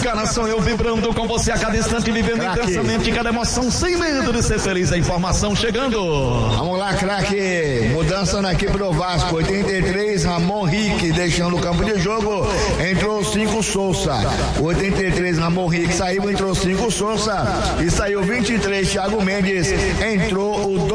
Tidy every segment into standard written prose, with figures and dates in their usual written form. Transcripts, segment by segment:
Cara, sou eu vibrando com você a cada instante, vivendo intensamente cada emoção, sem medo de ser feliz. A informação chegando. Vamos lá, craque. Mudança na equipe do Vasco. 83, Ramon Rick deixando o campo de jogo. Entrou 5 Souza. 83, Ramon Rick saiu, entrou 5 Souza. E saiu 23, Thiago Mendes. Entrou o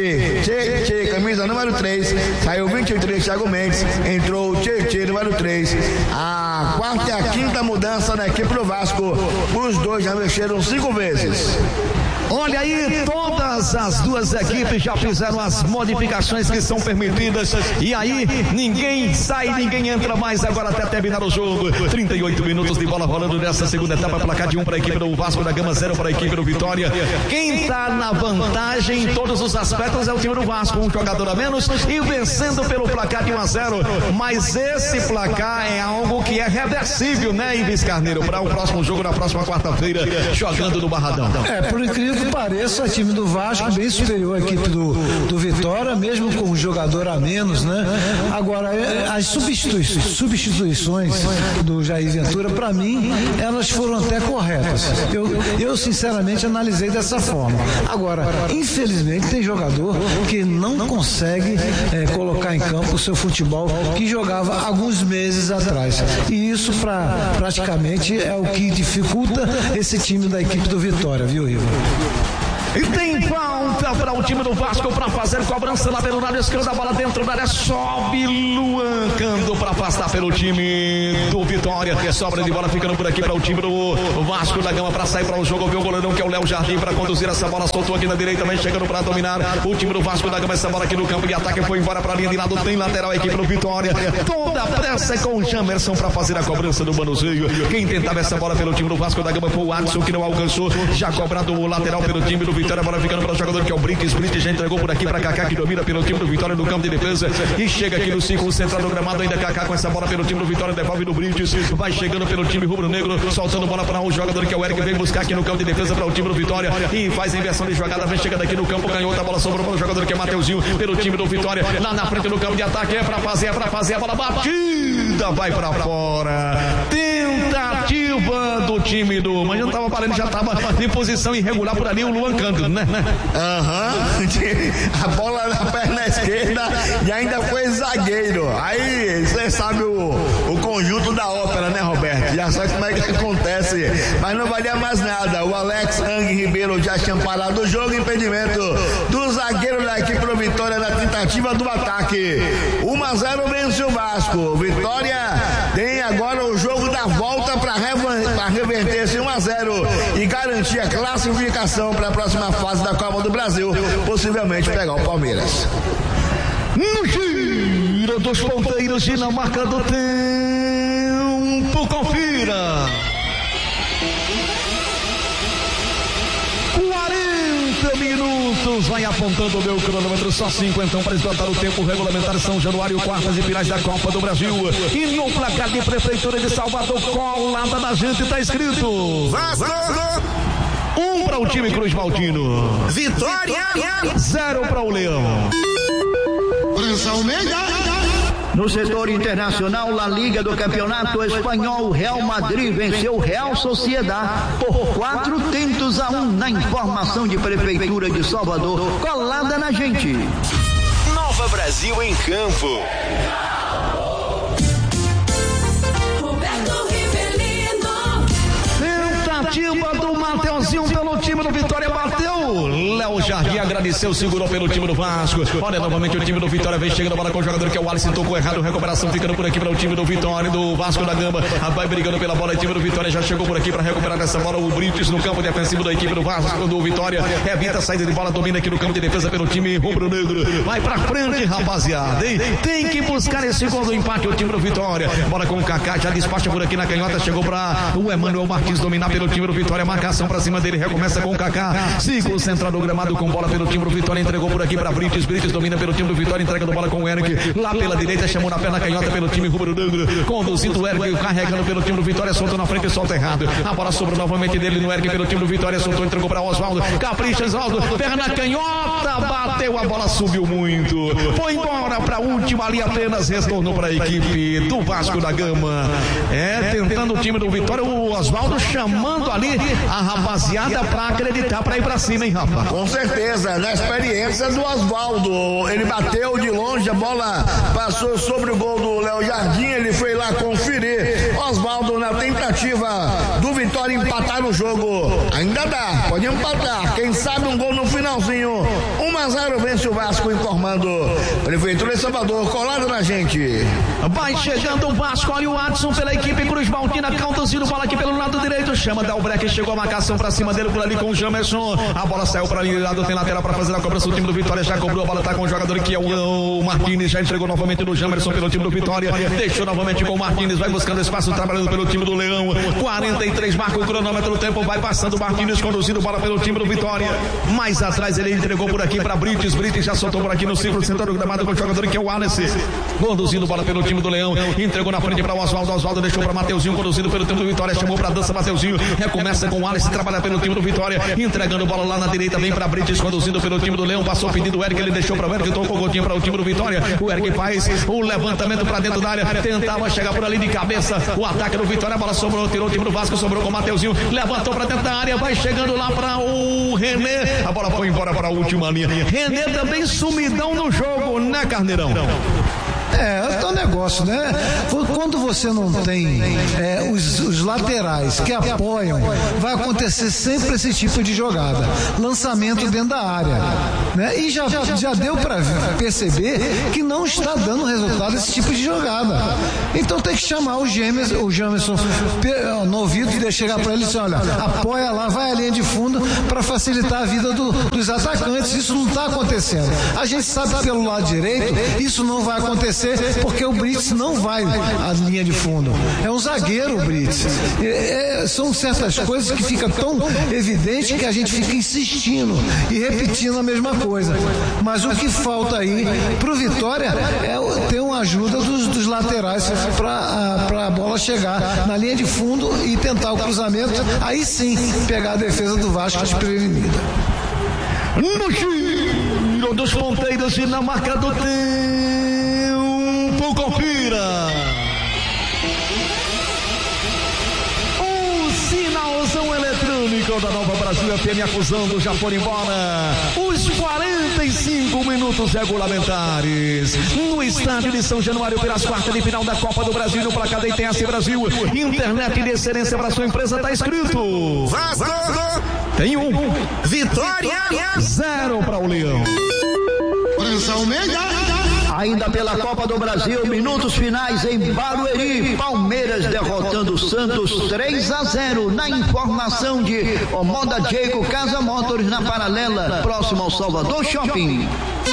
2 camisa número 3. Saiu 23, Thiago Mendes. Entrou o Tchê, número 3. A quarta e a quinta mudança na equipe do Vasco. Os dois já mexeram 5 vezes. Olha aí, todas as duas equipes já fizeram as modificações que são permitidas. E aí, ninguém sai, ninguém entra mais agora até terminar o jogo. 38 minutos de bola rolando nessa segunda etapa. Placar de 1 para a equipe do Vasco da Gama, 0 para a equipe do Vitória. Quem está na vantagem em todos os aspectos é o time do Vasco. Um jogador a menos e vencendo pelo placar de 1-0. Mas esse placar é algo que é reversível, né, Ives Carneiro? Para o próximo jogo, na próxima quarta-feira, jogando no Barradão. Por incrível que pareça, o time do Vasco bem superior à equipe do Vitória, mesmo com um jogador a menos, né? Agora, as substituições do Jair Ventura, para mim, elas foram até corretas. Eu sinceramente analisei dessa forma. Agora, infelizmente, tem jogador que não consegue colocar em campo o seu futebol que jogava alguns meses atrás. E isso praticamente é o que dificulta esse time da equipe do Vitória, viu, Ivo? E tem falta para o time do Vasco para fazer cobrança lá pelo lado esquerdo, a bola dentro da área, sobe Luan Cando para afastar pelo time do Vitória. Sobra de bola ficando por aqui para o time do Vasco da Gama para sair para o jogo. Viu o goleirão que é o Léo Jardim para conduzir essa bola, soltou aqui na direita, vem chegando para dominar o time do Vasco da Gama. Essa bola aqui no campo de ataque foi embora para a linha de lado, tem lateral a equipe do Vitória. Toda a pressa é com o Jamerson para fazer a cobrança do manuseio. Quem tentava essa bola pelo time do Vasco da Gama foi o Adson, que não alcançou, já cobrado o lateral pelo time do Vitória. Bola ficando para o jogador que é o Brites já entregou por aqui para Kaká, que domina pelo time do Vitória no campo de defesa e chega aqui no círculo central do gramado. Ainda Kaká com essa bola pelo time do Vitória, devolve no Brites, vai chegando pelo time rubro-negro, soltando bola para o jogador que é o Eric, vem buscar aqui no campo de defesa para o time do Vitória e faz a inversão de jogada, vem chegando aqui no campo, canhota, a bola sobrou para o jogador que é Mateuzinho pelo time do Vitória, lá na frente no campo de ataque, é para fazer, a bola batida, vai para fora, tentativa do time do, mas já estava parando, já estava em posição irregular por ali o Luan Cândido, né? A bola na perna esquerda e ainda foi zagueiro. Aí você sabe o conjunto da ópera, né, Roberto? Já sabe como é que acontece, mas não valia mais nada. O Alex Ang Ribeiro já tinha parado o jogo, impedimento do zagueiro da equipe do Vitória na tentativa do ataque. 1-0 vence o Vasco. Vitória tem agora o jogo da volta para reverter esse 1-0 e garantir a classificação para a próxima fase da Copa do Brasil, possivelmente pegar o Palmeiras. No giro dos ponteiros, Dinamarca do tempo, confira. 40 minutos, vai apontando o meu cronômetro, só 50 para esgotar o tempo regulamentar. São Januário, quartas e finais da Copa do Brasil. E no placar de Prefeitura de Salvador, colada da gente, tá escrito Vasco! 1 para o time Cruz Maltino. Vitória! 0 para o Leão. No setor internacional, La Liga do Campeonato Espanhol, Real Madrid venceu Real Sociedad por 4-1 na informação de Prefeitura de Salvador, colada na gente. Nova Brasil em campo. Tentativa do Mateuzinho pelo time do Vitória, bateu. Léo Jardim agradeceu, segurou pelo time do Vasco. Olha, novamente o time do Vitória vem chegando a bola com o jogador que é o Alisson, tocou errado, recuperação ficando por aqui para o time do Vitória, do Vasco da Gama. Vai brigando pela bola, o time do Vitória já chegou por aqui para recuperar essa bola. O Brites no campo defensivo da equipe do Vasco, do Vitória, evita a saída de bola, domina aqui no campo de defesa pelo time rubro-negro. Vai pra frente, rapaziada, hein? Tem que buscar esse gol do empate o time do Vitória. Bola com o Kaká, já despacha por aqui na canhota, chegou para o Emanuel Martins dominar pelo time do Vitória, marcação pra cima dele, recomeça com o Kaká, ciclo central do gramado com bola pelo time do Vitória, entregou por aqui pra Brites domina pelo time do Vitória, entrega do bola com o Eric, lá pela direita, chamou na perna canhota pelo time rubro-negro, conduzindo o Eric, carregando pelo time do Vitória, soltou na frente e solta errado, a bola sobrou novamente dele no Eric pelo time do Vitória, soltou, entregou pra Oswaldo, capricha Oswaldo, perna canhota, bateu, a bola subiu muito, foi embora pra última ali, apenas retornou pra equipe do Vasco da Gama, tentando acreditando o time do Vitória, o Oswaldo chamando ali a rapaziada pra acreditar, pra ir pra cima, hein, Rafa? Com certeza, na experiência do Oswaldo, ele bateu de longe, a bola passou sobre o gol do Léo Jardim, ele foi lá conferir. Oswaldo na tentativa do Vitória empatar o jogo, ainda dá, pode empatar, quem sabe um gol no finalzinho. 1-0 vence o Vasco, informando Prefeitura de Salvador, colado na gente. Vai chegando o Vasco, olha o Adson pela equipe Cruz Maltina, conduzindo bola aqui pelo lado direito, chama Dalbreck, chegou a marcação pra cima dele, por ali com o Jamerson, a bola saiu pra ali, lado tem lateral pra fazer a cobrança, o time do Vitória já cobrou, a bola tá com o jogador que é o Martins, já entregou novamente no Jamerson pelo time do Vitória, deixou novamente com o Martins, vai buscando espaço, trabalhando pelo time do Leão, 43 marca o cronômetro, o tempo vai passando, o Martins conduzindo bola pelo time do Vitória, mais atrás ele entregou por aqui pra Brites já soltou por aqui no círculo central do gramado com o jogador que é o Wallace, conduzindo bola pelo time do Leão, entregou na frente para o Oswaldo, deixou para Mateuzinho, conduzido pelo time do Vitória, chamou para dança Mateuzinho, recomeça com o Wallace, trabalha pelo time do Vitória, entregando bola lá na direita, vem para Brites, conduzindo pelo time do Leão, passou pedindo o Eric, ele deixou para o Eric, tocou o gotinho para o time do Vitória, o Eric faz o levantamento para dentro da área, tentava chegar por ali de cabeça, o ataque do Vitória, a bola sobrou, tirou o time do Vasco, sobrou com o Mateuzinho, levantou para dentro da área, vai chegando lá para o René, a bola foi embora para a última linha, René também sumidão no jogo, né, Carneirão? É um negócio, né? Quando você não tem os laterais que apoiam, vai acontecer sempre esse tipo de jogada. Lançamento dentro da área, né? E já deu para perceber que não está dando resultado esse tipo de jogada. Então tem que chamar o Jamerson no ouvido e chegar para ele e dizer, olha, apoia lá, vai à linha de fundo para facilitar a vida dos atacantes. Isso não está acontecendo. A gente sabe que pelo lado direito isso não vai acontecer, porque o Brits não vai à linha de fundo. É um zagueiro o Brits. São certas coisas que fica tão evidente que a gente fica insistindo e repetindo a mesma coisa. Mas o que falta aí pro Vitória é ter uma ajuda dos laterais para a bola chegar na linha de fundo e tentar o cruzamento, aí sim pegar a defesa do Vasco desprevenida. No giro dos ponteiros e na marca do tempo, confira. O sinalzão eletrônico da Nova Brasil FM acusando já por embora os 45 minutos regulamentares no estádio de São Januário pelas quartas de final da Copa do Brasil, no placar da ITS Brasil, internet de excelência para sua empresa, tá escrito Vasco tem 1, Vitória 0 para o Leão. Ainda pela Copa do Brasil, minutos finais em Barueri, Palmeiras derrotando o Santos 3-0 na informação de Omoda Diego Casa Motors na Paralela, próximo ao Salvador Shopping.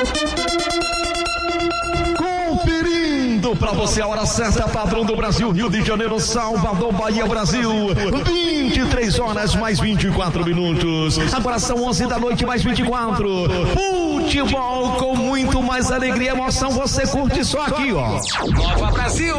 Conferindo para você a hora certa, padrão do Brasil, Rio de Janeiro, Salvador, Bahia, Brasil, 23 horas mais 24 minutos. Agora são 11 da noite mais 24. Futebol com muito mais alegria e emoção, você curte só aqui, ó. Nova Brasil.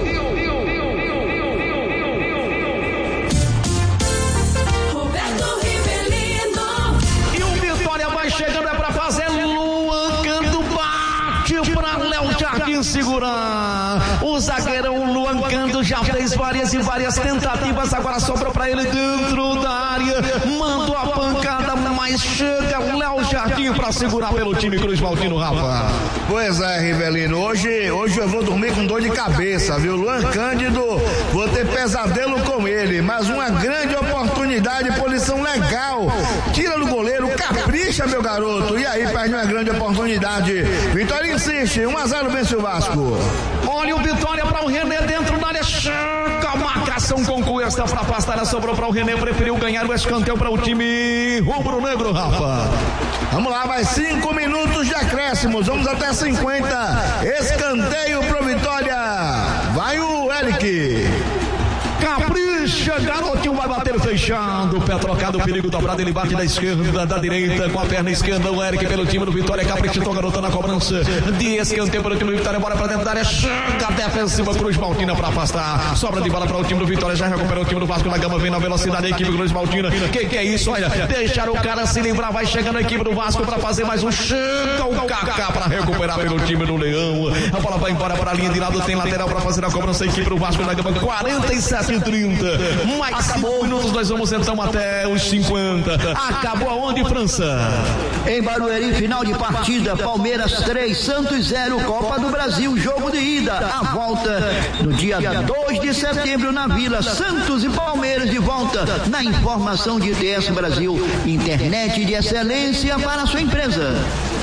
Roberto Rivelino. E o Vitória vai chegando, é pra fazer Luan Canto, bate pra Léo Jardim segurar. O zagueirão Luan Canto já fez várias tentativas, agora sobrou pra ele dentro da área, mandou a pancada, mas chega Léo Jardim pra segurar pelo time Cruz Maltino, Rafa. Pois é, Rivelino, hoje eu vou dormir com dor de cabeça, viu? Luan Cândido, vou ter pesadelo com ele, mas uma grande oportunidade, posição legal, tira do goleiro, capricha, meu garoto, e aí perde uma grande oportunidade. Vitória insiste, 1-0 vence o Vasco. Olha o Vitória para o René dentro da área, chega a marcação com Cuesta para afastar, sobrou para o René, preferiu ganhar o escanteio para o time rubro-negro, Rafa. Vamos lá, mais 5 minutos de acréscimos, vamos até 50, escanteio pro Vitória, vai o Eric. Capricha Deixa, garotinho, vai bater fechado. Pé trocado, perigo dobrado. Ele bate da esquerda, da direita, com a perna esquerda. O Eric pelo time do Vitória. Caprichou, garoto na cobrança. De escanteio pelo time do Vitória. Bora pra dentro da área. Chega a defensiva. Cruz Maltina pra afastar. Sobra de bola para o time do Vitória. Já recuperou o time do Vasco da Gama. Vem na velocidade. A equipe Cruz Maltina. Que é isso? Olha, deixaram o cara se livrar. Vai chegando a equipe do Vasco pra fazer mais um. Chega o Kaká pra recuperar pelo time do Leão. A bola vai embora para a linha de lado. Tem lateral pra fazer a cobrança. A equipe do Vasco da Gama. 47-30. Mais 5 minutos. Nós vamos então até os 50. Acabou aonde, França? Em Barueri, final de partida. Palmeiras 3, Santos 0. Copa do Brasil. Jogo de ida. A volta no dia 2 de setembro na Vila. Santos e Palmeiras de volta na informação de ITS Brasil. Internet de excelência para a sua empresa.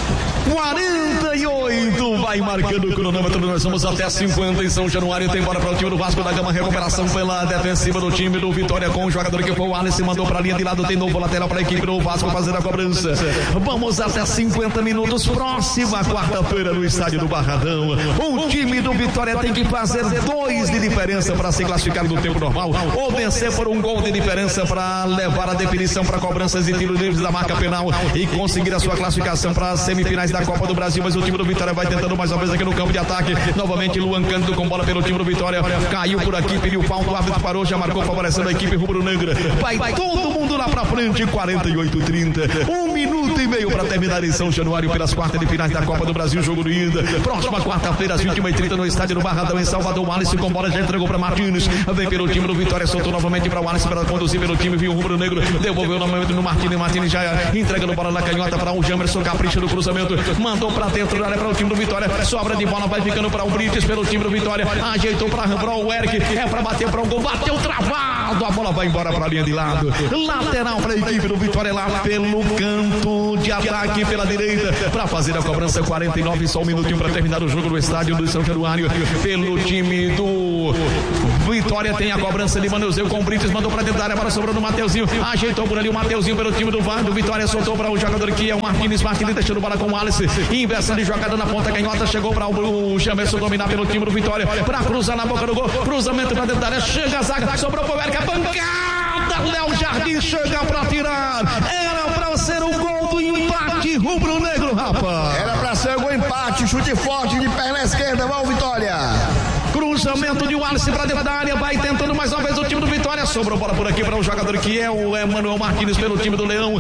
48, vai marcando o cronômetro. Nós vamos até 50 em São Januário. Tem bola para o time do Vasco da Gama. Recuperação pela defensiva do time do Vitória com o jogador que foi o Alisson. Mandou para a linha de lado. Tem novo lateral para a equipe do Vasco fazer a cobrança. Vamos até 50 minutos. Próxima quarta-feira no estádio do Barradão. O time do Vitória tem que fazer 2 de diferença para se classificar no tempo normal ou vencer por 1 gol de diferença para levar a definição para cobranças de tiros livres da marca penal e conseguir a sua classificação para as semifinais da Copa do Brasil. Mas o time do Vitória vai tentando mais uma vez aqui no campo de ataque. Novamente Luan Cândido com bola pelo time do Vitória. Caiu por aqui, pediu falta, o árbitro parou, já marcou, favorecendo a equipe rubro-negra. Vai todo mundo lá pra frente. 48-30. 1 minuto e meio para terminar em São Januário pelas quartas de finais da Copa do Brasil. Jogo de ida. Próxima quarta-feira às 21h30 no estádio do Barradão em Salvador. O Alisson com bola já entregou para Martins. Vem pelo time do Vitória, soltou novamente para o Alisson para conduzir pelo time. Viu o rubro-negro, devolveu novamente no Martins. Martins já entregando bola na canhota para o Jamerson. Capricha do cruzamento. Mandou pra dentro da área para o time do Vitória. Sobra de bola, vai ficando para o Brites pelo time do Vitória. Ajeitou para o Eric. É para bater para o gol. Bateu travado. A bola vai embora para a linha de lado. Lateral para a equipe do Vitória lá pelo canto de ataque pela direita. Para fazer a cobrança. 49, só 1 minutinho para terminar o jogo no estádio do São Januário. Pelo time do Vitória tem a cobrança de manuseio com o Brites. Mandou para dentro da área. Para sobrando o Mateuzinho. Ajeitou por ali o Mateuzinho pelo time do Vitória. Soltou para o jogador que é o Martins. Martins deixando bola com o Alisson. Inversão de jogada na ponta canhota. Chegou para o Jamerson dominar pelo time do Vitória. Para cruzar na boca do gol. Cruzamento para dentro da área. Chega a zaga. Sobrou para o Eric. A pancada. Léo Jardim chega para tirar. Era para ser o gol do empate rubro-negro, rapaz. Era para ser o gol empate. Chute forte de perna esquerda. Vai o Vitória. Cruzamento de Wallace para dentro da área. Vai tentando mais uma vez o time do Vitória. Sobrou bola por aqui para o jogador que é o Emanuel Martins pelo time do Leão.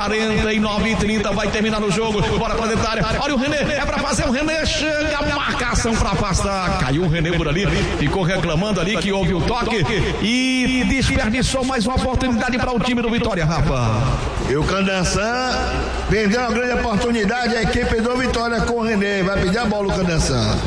49-30. Vai terminar o jogo. Bora para dentro da área. Olha o René. É para fazer o René. Chega a marcação para afastar. Caiu o René por ali. Ficou reclamando ali que houve o toque. E desperdiçou mais uma oportunidade para o time do Vitória, rapaz. E o Candançã perdeu uma grande oportunidade. A equipe do Vitória com o René. Vai pedir a bola o Candançã.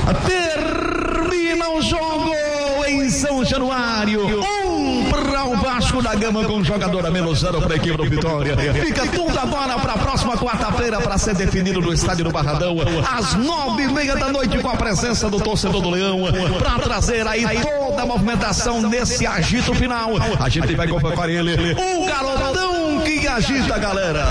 Termina o jogo em São Januário. 1 para o Vasco da Gama com jogador a menos 0 para a equipe do Vitória. Fica tudo agora para a próxima quarta-feira para ser definido no estádio do Barradão às 9h30 da noite com a presença do torcedor do Leão para trazer aí toda a movimentação nesse agito final. A gente vai convocar ele, o garotão que agita a galera.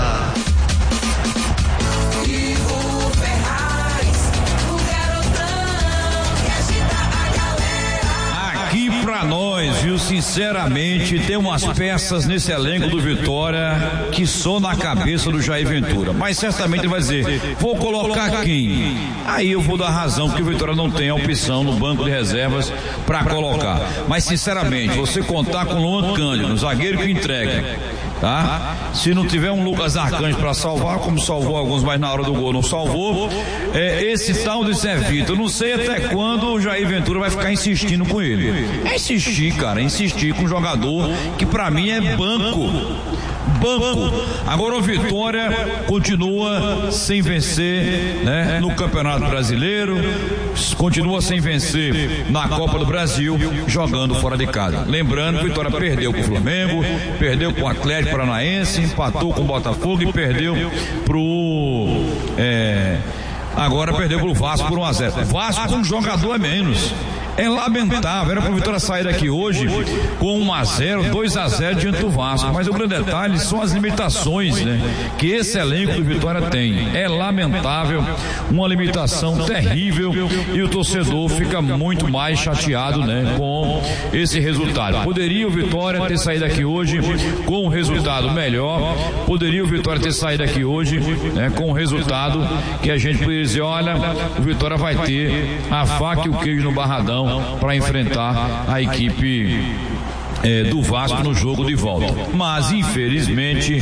Aqui pra nós, viu, sinceramente, tem umas peças nesse elenco do Vitória que só na cabeça do Jair Ventura, mas certamente ele vai dizer, vou colocar quem? Aí eu vou dar razão, porque o Vitória não tem a opção no banco de reservas pra colocar, mas sinceramente, você contar com o Luan Cândido, um zagueiro que entrega, tá? Se não tiver um Lucas Arcanjo para salvar, como salvou alguns, mas na hora do gol não salvou, esse tal de Zé Vitor, eu não sei até quando o Jair Ventura vai ficar insistindo com ele. É insistir, cara, insistir com um jogador que pra mim é banco. Agora o Vitória continua sem vencer, né, no Campeonato Brasileiro, continua sem vencer na Copa do Brasil, jogando fora de casa. Lembrando que o Vitória perdeu com o Flamengo, perdeu com o Atlético Paranaense, empatou com o Botafogo e perdeu agora perdeu pro Vasco por 1-0. Vasco com um jogador a menos. É lamentável, era para o Vitória sair daqui hoje com 1-0, 2-0 diante do Vasco, mas o grande detalhe são as limitações, né, que esse elenco do Vitória tem. É lamentável, uma limitação terrível, e o torcedor fica muito mais chateado, né, com esse resultado. Poderia o Vitória ter saído daqui hoje com um resultado melhor, poderia o Vitória ter saído daqui hoje, né, com um resultado que a gente poderia dizer, olha, o Vitória vai ter a faca e o queijo no Barradão para enfrentar a equipe do Vasco no jogo de volta. Mas infelizmente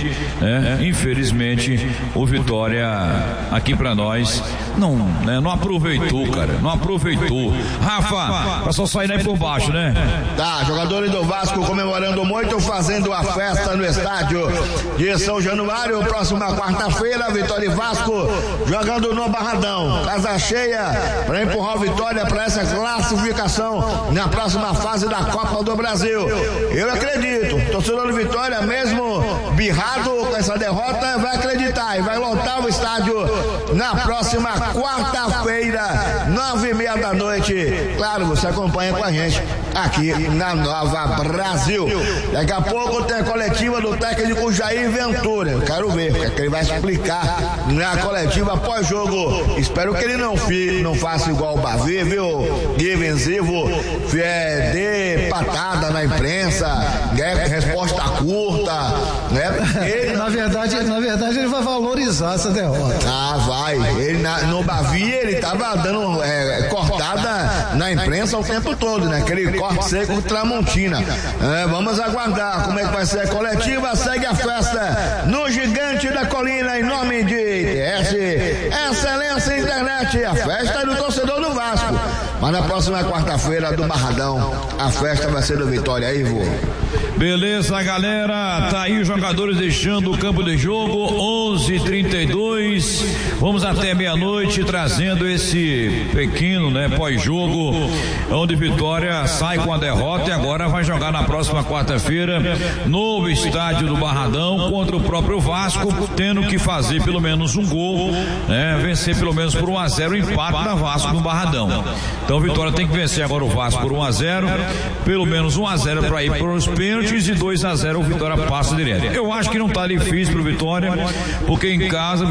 o Vitória aqui para nós não aproveitou, cara, não aproveitou. Rafa, pra só sair daí por baixo, né? Tá, jogadores do Vasco comemorando muito, fazendo a festa no estádio de São Januário, próxima quarta-feira, Vitória e Vasco jogando no Barradão, casa cheia para empurrar o Vitória para essa classificação na próxima fase da Copa do Brasil. Eu acredito, torcedor do Vitória, mesmo birrado com essa derrota, vai acreditar e vai lotar o estádio na próxima quarta-feira, 9:30 da noite. Claro, você acompanha com a gente aqui na Nova Brasil. Daqui a pouco tem a coletiva do técnico Jair Ventura. Eu quero ver o que ele vai explicar na coletiva pós-jogo. Espero que ele não faça igual o Bavi, viu? Defensivo, dê patada na imprensa, resposta curta, né? Na verdade ele vai valorizar essa derrota. Ah, vai. Ele no Bavi ele tava dando cortada na imprensa o tempo todo, né? Aquele corte seco Tramontina. Vamos aguardar como é que vai ser a coletiva. Segue a festa no Gigante da Colina em nome de ITS Excelência Internet, a festa do torcedor do Vasco. Mas na próxima quarta-feira do Barradão, a festa vai ser do Vitória aí, vô. Beleza, galera, tá aí os jogadores deixando o campo de jogo, 11h32, vamos até meia-noite trazendo esse pequeno, né, pós-jogo, onde Vitória sai com a derrota e agora vai jogar na próxima quarta-feira no estádio do Barradão contra o próprio Vasco, tendo que fazer pelo menos um gol, né, vencer pelo menos por 1-0 o empate da Vasco no Barradão. Então Vitória tem que vencer agora o Vasco por 1-0, pelo menos 1-0 para ir para os pênaltis e 2-0 o Vitória passa direto. Eu acho que não tá difícil pro Vitória, porque em casa